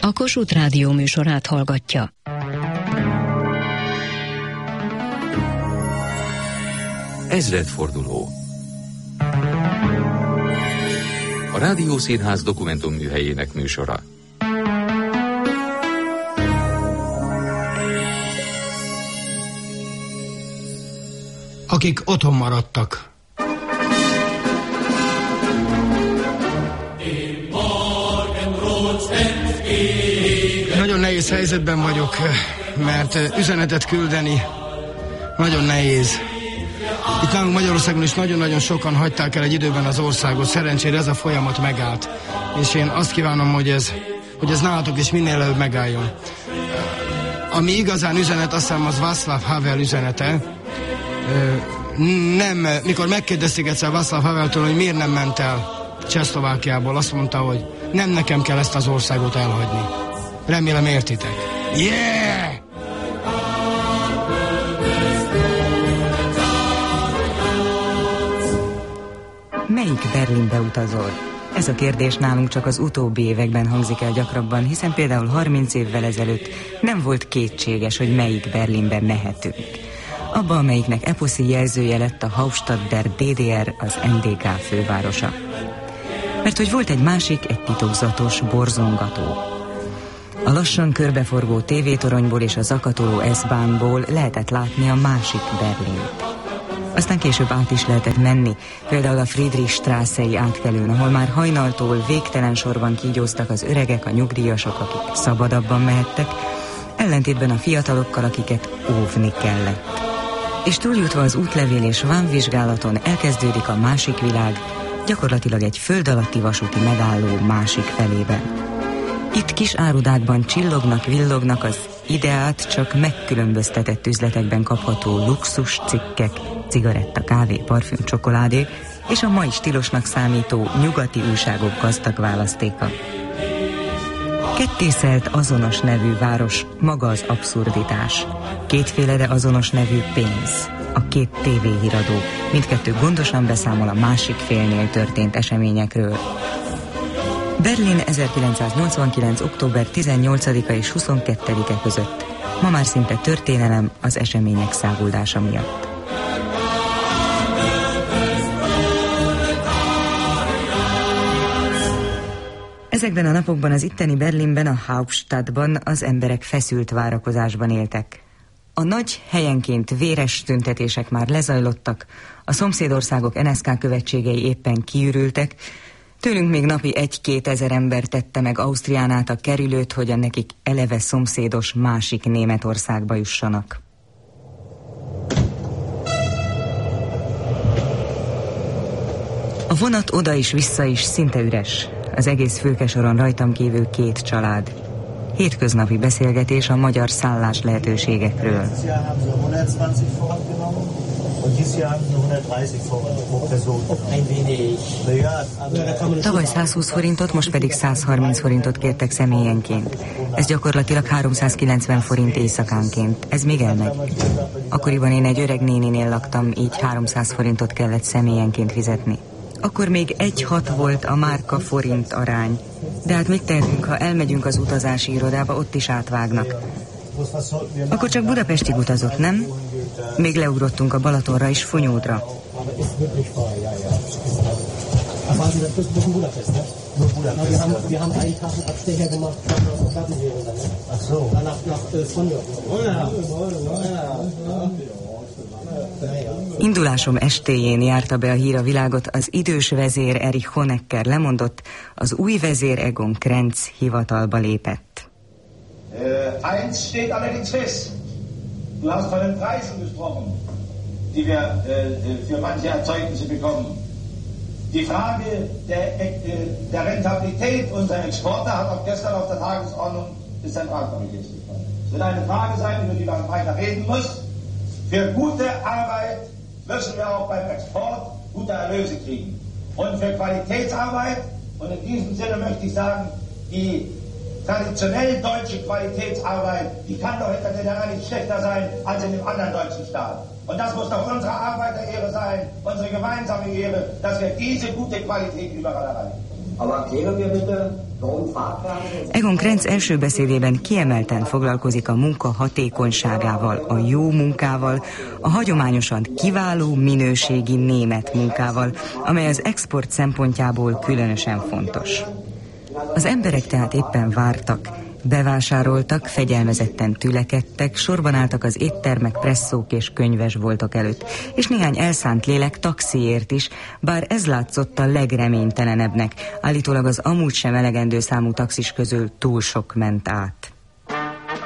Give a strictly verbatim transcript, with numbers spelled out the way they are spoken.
A Kossuth Rádió műsorát hallgatja. Ezredforduló. A Rádiószínház dokumentumműhelyének műsora. Akik otthon maradtak. Nagyon nehéz helyzetben vagyok, mert üzenetet küldeni nagyon nehéz. Itt nálunk Magyarországon is nagyon-nagyon sokan hagyták el egy időben az országot. Szerencsére ez a folyamat megállt. És én azt kívánom, hogy ez, hogy ez nálatok is minél előbb megálljon. Ami igazán üzenet, azt hiszem az Václav Havel üzenete. Nem, mikor megkérdezték egyszer Václav Haveltől, hogy miért nem ment el Csehszlovákiából, azt mondta, hogy nem nekem kell ezt az országot elhagyni. Remélem értitek. Yeah! Melyik Berlinbe utazol? Ez a kérdés nálunk csak az utóbbi években hangzik el gyakrabban, hiszen például harminc évvel ezelőtt nem volt kétséges, hogy melyik Berlinbe mehetünk. Abba, amelyiknek eposzi jelzője lett a Hauptstadt dé dé er, az en dé ká fővárosa. Mert hogy volt egy másik, egy titokzatos borzongató. A lassan körbeforgó tévétoronyból és a zakatoló S-Bahnból lehetett látni a másik Berlint. Aztán később át is lehetett menni, például a Friedrichstraßei átkelőn, ahol már hajnaltól végtelen sorban kígyóztak az öregek, a nyugdíjasok, akik szabadabban mehettek, ellentétben a fiatalokkal, akiket óvni kellett. És túljutva az útlevél és vámvizsgálaton elkezdődik a másik világ, gyakorlatilag egy föld alatti vasúti megálló másik felében. Itt kis árudákban csillognak, villognak az ideát csak megkülönböztetett üzletekben kapható luxus cikkek, cigaretta, kávé, parfüm, csokoládé és a mai stílusnak számító nyugati újságok gazdag választéka. Kettészelt azonos nevű város, maga az abszurditás. Kétféle, de azonos nevű pénz. A két tévéhíradó, mindkettő gondosan beszámol a másik félnél történt eseményekről. Berlin ezerkilencszáznyolcvankilenc. október tizennyolcadika és huszonkettedike között. Ma már szinte történelem az események száguldása miatt. Ezekben a napokban az itteni Berlinben, a Hauptstadtban az emberek feszült várakozásban éltek. A nagy, helyenként véres tüntetések már lezajlottak, a szomszédországok en es ká követségei éppen kiürültek, tőlünk még napi egy-két ezer ember tette meg Ausztrián át a kerülőt, hogy a nekik eleve szomszédos másik Németországba jussanak. A vonat oda is vissza is szinte üres. Az egész fülkesoron rajtam kívül két család. Hétköznapi beszélgetés a magyar szállás lehetőségekről. Tavaly százhúsz forintot, most pedig százharminc forintot kértek személyenként. Ez gyakorlatilag háromszázkilencven forint éjszakánként. Ez még elmegy. Akkoriban én egy öreg néninél laktam, így háromszáz forintot kellett személyenként fizetni. Akkor még egy hat volt a márka forint arány. De hát mit tehetünk, ha elmegyünk az utazási irodába, ott is átvágnak. Akkor csak Budapestig utazott, nem? Még leugrottunk a Balatonra és Fonyódra. Indulásom estéjén járta be a hír a világot, az idős vezér Erich Honecker lemondott, az új vezér Egon Krenz hivatalba lépett. Uh, eins steht allerdings fest. Du hast von den Preisen gesprochen, die wir uh, für manche Erzeugnisse bekommen. Die Frage der, uh, der Rentabilität unserer Exporte hat auch gestern auf der Tagesordnung des Zentralkomitees gestanden. Es wird eine Frage sein, über die man weiter reden muss. Für gute Arbeit müssen wir auch beim Export gute Erlöse kriegen. Und für Qualitätsarbeit, und in diesem Sinne möchte ich sagen, die traditionell deutsche Qualitätsarbeit, die kann doch in der D D R nicht schlechter sein als in dem anderen deutschen Staat. Und das muss doch unsere Arbeiterehre sein, unsere gemeinsame Ehre, dass wir diese gute Qualität überall erreichen. Egon Krenz első beszédében kiemelten foglalkozik a munka hatékonyságával, a jó munkával, a hagyományosan kiváló minőségi német munkával, amely az export szempontjából különösen fontos. Az emberek tehát éppen vártak, bevásároltak, fegyelmezetten tülekedtek, sorban álltak az éttermek, presszók és könyvesboltok előtt, és néhány elszánt lélek taxiért is, bár ez látszott a legreménytelenebbnek, állítólag az amúgy sem elegendő számú taxis közül túl sok ment át.